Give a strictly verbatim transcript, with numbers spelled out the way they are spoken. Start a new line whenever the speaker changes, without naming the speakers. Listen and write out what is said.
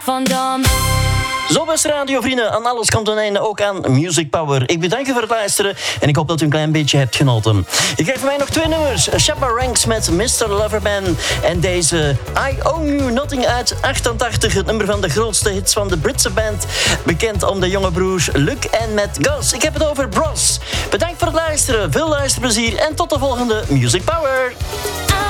van Dam.
Zo, beste radiovrienden, aan alles komt een einde, ook aan Music Power. Ik bedank u voor het luisteren en ik hoop dat u een klein beetje hebt genoten. Ik krijg van mij nog twee nummers. Shabba Ranks met mister Loverman en deze I Owe You Nothing uit achtentachtig. Het nummer van de grootste hits van de Britse band. Bekend om de jonge broers Luc en Matt Goss. Ik heb het over Bros. Bedankt voor het luisteren, veel luisterplezier en tot de volgende Music Power.